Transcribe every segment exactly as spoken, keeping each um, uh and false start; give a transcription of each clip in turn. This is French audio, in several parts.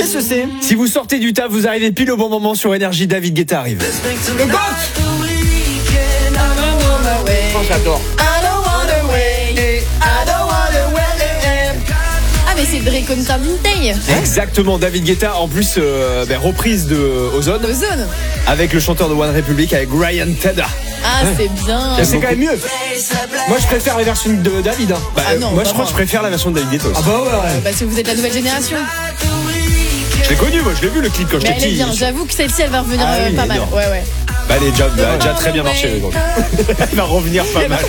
ce c'est. Si vous sortez du taf, vous arrivez pile au bon moment sur Énergie, David Guetta arrive. Le goat. Oh, j'adore. Ah mais c'est Drake on Day. Exactement, David Guetta en plus euh, ben, reprise de Ozone. Ozone. Avec le chanteur de One Republic, avec Ryan Tedder. Ah c'est bien. C'est beaucoup... quand même mieux. Moi je préfère la version de David. Hein. Bah, ah non, moi je moi. crois que je préfère la version de David Guetta aussi. Ah bah ouais, ouais. Parce que vous êtes la nouvelle génération. Je l'ai connu, moi je l'ai vu le clip quand j'étais petit. Elle est bien, j'avoue que celle-ci elle va revenir ah, oui, pas mal. Ouais ouais. Bah, elle est déjà, bah, déjà très bien marché. Donc. Elle va revenir pas mal.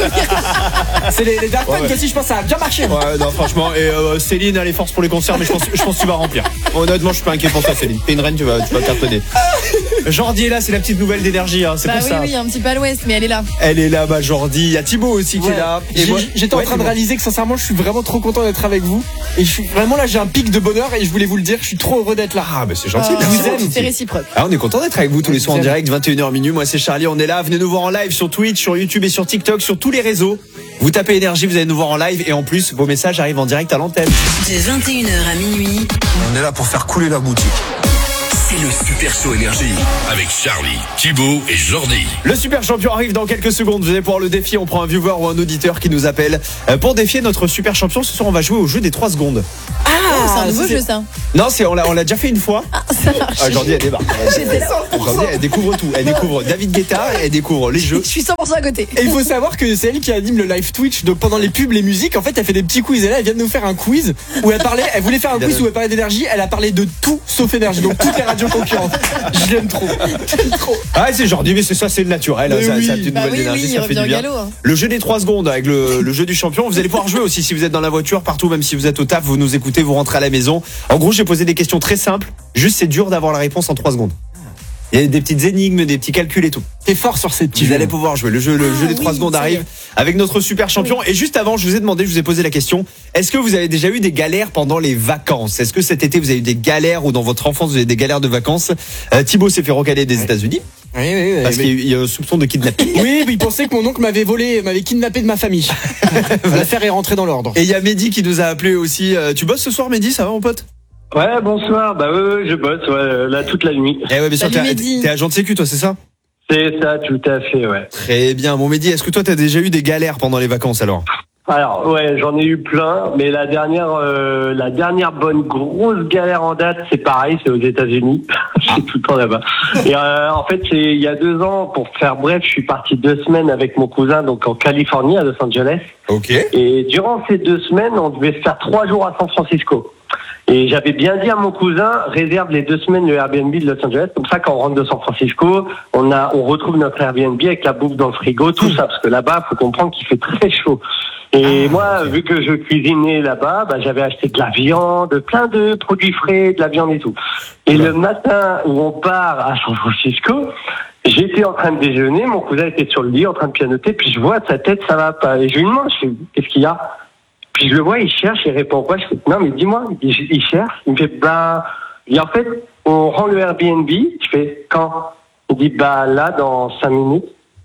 C'est les, les Daft Punk ouais, ouais. aussi, je pense que ça a bien marché. Ouais, non, franchement. Et euh, Céline a les forces pour les concerts, mais je pense, je pense que tu vas remplir. Honnêtement, je suis pas inquiet pour toi, Céline. T'es une reine, tu vas, tu vas cartonner. Jordi est là, c'est la petite nouvelle d'énergie. Hein, c'est bah pour oui, ça. oui, un petit peu à l'ouest, mais elle est là. Elle est là, bah Jordi. Il y a Thibaut aussi ouais. qui est là. Et moi, j'étais ouais, en train de réaliser que sincèrement, je suis vraiment trop content d'être avec vous. Et je suis vraiment là, j'ai un pic de bonheur et je voulais vous le dire. Je suis trop heureux d'être là. Ah, bah c'est gentil. Euh, je vous aime. C'est réciproque. Ah, on est content d'être avec vous tous les soirs en direct, vingt et une heures minuit. Moi, c'est Charlie. On est là. Venez nous voir en live sur Twitch, sur YouTube et sur TikTok, sur tous les réseaux. Vous tapez Énergie, vous allez nous voir en live et en plus, vos messages arrivent en direct à l'antenne. De vingt et une heures à minuit. On est là pour faire couler la boutique. C'est le Super Show Énergie avec Charlie, Thibaut et Jordi. Le Super Champion arrive dans quelques secondes. Vous allez pouvoir le défier. On prend un viewer ou un auditeur qui nous appelle pour défier notre Super Champion. Ce soir, on va jouer au jeu des trois secondes. Ah, c'est un nouveau jeu ça. Non, c'est on l'a on l'a déjà fait une fois. Ah, ça marche. Ah, Jordi, elle débarque. Jordi, elle découvre tout. Elle découvre David Guetta, elle découvre les jeux. Je suis cent pour cent à côté. Et il faut savoir que c'est elle qui anime le live Twitch. Donc pendant les pubs, les musiques, en fait, elle fait des petits quiz. Et là, elle vient de nous faire un quiz où elle parlait. Elle voulait faire un quiz où elle parlait d'énergie. Elle a parlé de tout sauf énergie. Donc toutes les radios concurrentes. Je l'aime trop. J'aime trop. Ah, c'est Jordi, mais c'est ça, c'est le naturel. Ça, oui. ça a une bah nouvelle oui, énergie, oui, ça fait du bien. galop, hein. Le jeu des trois secondes avec le, le jeu du champion. Vous allez pouvoir jouer aussi si vous êtes dans la voiture, partout, même si vous êtes au taf, vous nous écoutez, vous rentrez à la maison. En gros, j'ai posé des questions très simples. Juste, c'est dur d'avoir la réponse en trois secondes. Il y a des petites énigmes, des petits calculs et tout. T'es fort sur ces petits Vous jeux. allez pouvoir jouer. Le jeu, le ah, jeu des oui, trois secondes arrive avec notre super champion. Oui. Et juste avant, je vous ai demandé, je vous ai posé la question. Est-ce que vous avez déjà eu des galères pendant les vacances? Est-ce que cet été, vous avez eu des galères ou dans votre enfance, vous avez eu des galères de vacances? euh, Thibaut s'est fait recaler des oui. États-Unis. Oui, oui, oui. Parce oui. qu'il y a un soupçon de kidnapping. Oui, mais il pensait que mon oncle m'avait volé, m'avait kidnappé de ma famille. L'affaire est rentrée dans l'ordre. Et il y a Mehdi qui nous a appelé aussi. Euh, tu bosses ce soir, Mehdi? Ça va, mon pote? Ouais, bonsoir. Bah ouais, ouais je bosse, ouais, là toute la nuit. Eh ouais, bien sûr, t'es, t'es agent de sécu, toi, c'est ça? C'est ça, tout à fait, ouais. Très bien. Bon, Mehdi, est-ce que toi, t'as déjà eu des galères pendant les vacances, alors? Alors, ouais, j'en ai eu plein, mais la dernière, euh, la dernière bonne grosse galère en date, c'est pareil, c'est aux États-Unis. Je suis tout le temps là-bas. Et euh, en fait, c'est il y a deux ans, pour faire bref, je suis parti deux semaines avec mon cousin, donc en Californie, à Los Angeles. Ok. Et durant ces deux semaines, on devait faire trois jours à San Francisco. Et j'avais bien dit à mon cousin, réserve les deux semaines le Airbnb de Los Angeles. Comme ça, quand on rentre de San Francisco, on a, on retrouve notre Airbnb avec la bouffe dans le frigo, tout ça, parce que là-bas, faut comprendre qu'il fait très chaud. Et ah, moi, okay. vu que je cuisinais là-bas, bah, j'avais acheté de la viande, plein de produits frais, de la viande et tout. Et ouais. le matin où on part à San Francisco, j'étais en train de déjeuner, mon cousin était sur le lit en train de pianoter, puis je vois sa tête, ça va pas. Et je lui demande, je fais, qu'est-ce qu'il y a? Puis je le vois, il cherche, il répond quoi? Je fais, non, mais dis-moi, il, il cherche. Il me fait, bah, et en fait, on rend le Airbnb. Je fais, quand? Il dit, bah, là, dans cinq minutes.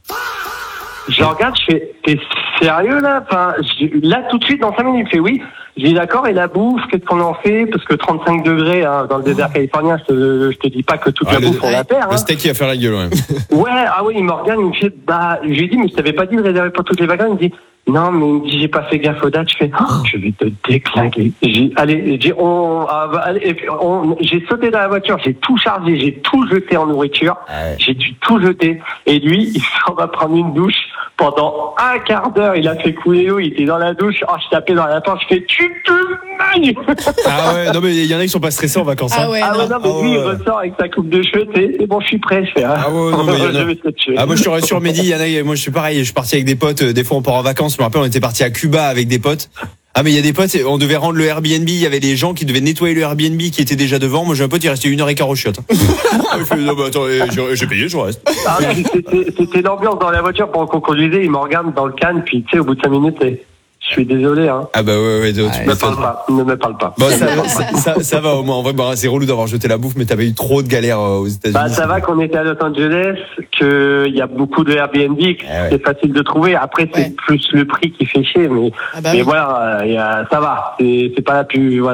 Je le regarde, je fais, t'es sérieux, là? Enfin, je, là, tout de suite, dans cinq minutes. Il fait, oui. Je dis, d'accord, et la bouffe, qu'est-ce qu'on en fait? Parce que trente-cinq degrés, hein, dans le désert californien, je te, je te dis pas que toute ouais, la le, bouffe, on la perd, hein. Le steak, il va faire la gueule, ouais. Ouais, ah oui, il me regarde, il me fait, bah, je lui ai dit, mais je t'avais pas dit de réserver pour toutes les vacances. Il me dit, non, mais il me dit, j'ai pas fait gaffe aux dates. Je fais, oh, je vais te déclinguer. J'ai, allez, j'ai, on, ah, allez, on, j'ai sauté dans la voiture, j'ai tout chargé, j'ai tout jeté en nourriture. Ouais. J'ai dû tout jeter. Et lui, il s'en va prendre une douche. Pendant un quart d'heure, il a fait couler l'eau, il était dans la douche. Oh, je tapais dans la porte, je fais, tu te magnes! Ah ouais, non, mais il y en a qui sont pas stressés en vacances. Ah ouais, ah non, ouais, non mais ah lui, ouais. il ressort avec sa coupe de cheveux, c'est bon, je suis prêt, je fais, hein. Ah ouais, non, mais y en a... Ah, moi, je te rassure, Mehdi, il y en a, moi, je suis pareil, je suis parti avec des potes, des fois, on part en vacances, je me rappelle, on était parti à Cuba avec des potes. Ah, mais il y a des potes, on devait rendre le Airbnb, il y avait des gens qui devaient nettoyer le Airbnb qui étaient déjà devant. Moi, j'ai un pote, il restait une heure et quart au chiottes. Il fait, non, bah, attends, j'ai, j'ai payé, je reste. Ah, c'était, c'était l'ambiance dans la voiture pendant qu'on conduisait, il me regarde dans le canne, puis, tu sais, au bout de cinq minutes, et... je suis désolé, hein. Ah bah ouais, ouais, tu ne me parle pas, ne me parle pas. Bon, ça, ça, ça, ça va au moins. En vrai, bah, c'est relou d'avoir jeté la bouffe, mais t'avais eu trop de galères euh, aux États-Unis. Bah, ça va qu'on était à Los Angeles, qu'il y a beaucoup de Airbnb, que ah ouais. c'est facile de trouver. Après, c'est ouais. plus le prix qui fait chier, mais, ah bah mais oui. voilà, y a, ça va. C'est, c'est pas la plus, voilà.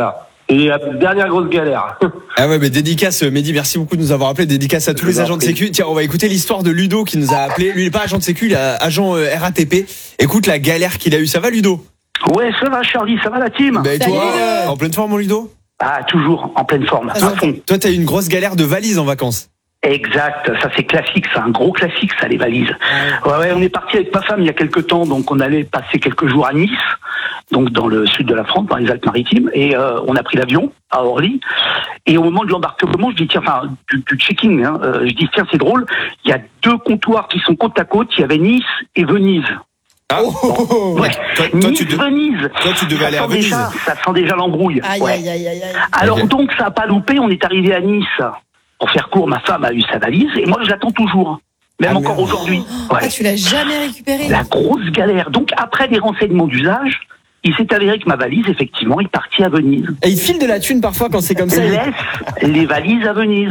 Et la dernière grosse galère. Ah ouais, mais dédicace, Mehdi, merci beaucoup de nous avoir appelé. Dédicace à tous les agents de sécu. Tiens, on va écouter l'histoire de Ludo qui nous a appelé. Lui, il est pas agent de sécu, il est agent euh, R A T P. Écoute la galère qu'il a eu. Ça va, Ludo? Ouais, ça va, Charlie, ça va la team? Bah, et Salut, toi, Ludo. en pleine forme, mon Ludo? Ah, toujours en pleine forme. Toi, À fond. toi, t'as eu une grosse galère de valise en vacances. Exact, ça c'est classique, c'est un gros classique ça, les valises. Ouais, ouais, on est parti avec ma femme il y a quelques temps, donc on allait passer quelques jours à Nice, donc dans le sud de la France, dans les Alpes-Maritimes, et euh, on a pris l'avion à Orly. Et au moment de l'embarquement, je dis tiens, enfin du, du checking, hein, euh, je dis tiens c'est drôle, il y a deux comptoirs qui sont côte à côte, il y avait Nice et Venise. Ah, Bon, ouais. toi, toi, Nice, tu de- Venise. toi, tu devais Ça aller à sent Venise. déjà, ça sent déjà l'embrouille. Aïe, Ouais. aïe, aïe, aïe, aïe. Alors Ok. donc ça a pas loupé, on est arrivé à Nice. Pour faire court, ma femme a eu sa valise et moi je l'attends toujours, même Ah, encore merde. aujourd'hui. Ah, Ouais. tu l'as jamais récupéré. La grosse galère. Donc après des renseignements d'usage, il s'est avéré que ma valise effectivement est partie à Venise. Et il file de la thune parfois quand c'est comme ça. il- Laisse les valises à Venise.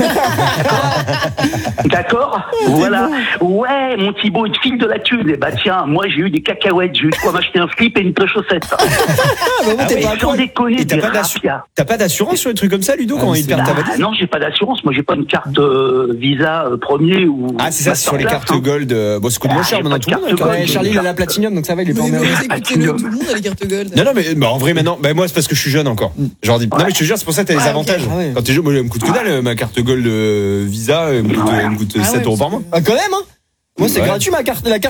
D'accord. Voilà. Ouais, mon Thibaut, il te file de la thune. Et bah tiens, moi j'ai eu des cacahuètes, j'ai eu de quoi m'acheter un slip et une paire de chaussettes. Ah, bah, bon, t'es Mais pas à sans poil. déconner, Et t'as des pas d'assu- rapias. T'as pas d'assurance sur les trucs comme ça, Ludo, quand Ah, ils c'est- perdent ta Bah, valise? non, j'ai pas d'assurance. Moi, j'ai pas une carte euh, Visa euh, premier ou. Ah, c'est ça, c'est sur les Mastercard, cartes hein. Gold. euh, Bon, ça coûte Ah, moins cher j'ai maintenant, pas tout de le monde. carte quand même. Ouais, Charlie, il a la Platinum, donc ça va, il est pas Mais, mais, emmerdé. mais écoutez-le, tout le monde a les cartes gold. Non, non, mais bah, en vrai, maintenant, bah, moi, c'est parce que je suis jeune encore. Genre, dis, non, mais je te jure, c'est pour ça que t'as les Ouais, ok. avantages. Ah ouais. Quand t'es jeune, moi, elle me coûte que dalle, euh, ma carte Gold euh, Visa, elle me coûte, Ouais. elle me coûte Ah sept ouais, euros par parce mois. Ah, quand même, hein. Moi, c'est Ouais. gratuit, ma carte, la carte